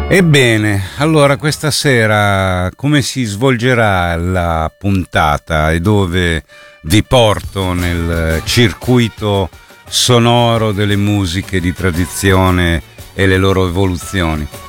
Ebbene, allora questa sera come si svolgerà la puntata e dove vi porto nel circuito sonoro delle musiche di tradizione e le loro evoluzioni?